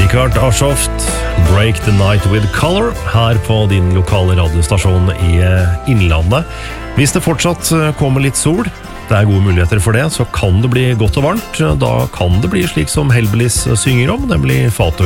Richard Ashoft, Break the Night with Color, her på din lokale radiostasjon i Innlandet. Hvis det fortsatt kommer litt sol, det gode muligheter for det, så kan det bli godt og varmt. Da kan det bli slik som Hellbillies synger om, det blir fat